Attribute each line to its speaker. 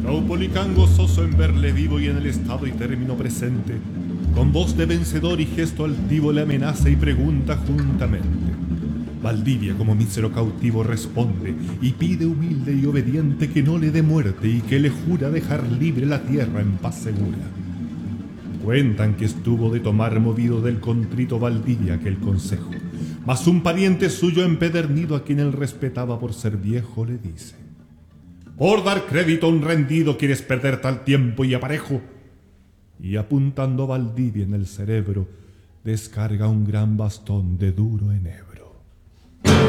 Speaker 1: Caupolicán gozoso en verle vivo y en el estado y término presente, con voz de vencedor y gesto altivo le amenaza y pregunta juntamente. Valdivia como mísero cautivo responde y pide humilde y obediente que no le dé muerte y que le jura dejar libre la tierra en paz segura. Cuentan que estuvo de tomar movido del contrito Valdivia aquel consejo, mas un pariente suyo empedernido a quien él respetaba por ser viejo le dice: por dar crédito a un rendido quieres perder tal tiempo y aparejo. Y apuntando Valdivia en el cerebro, descarga un gran bastón de duro enebro.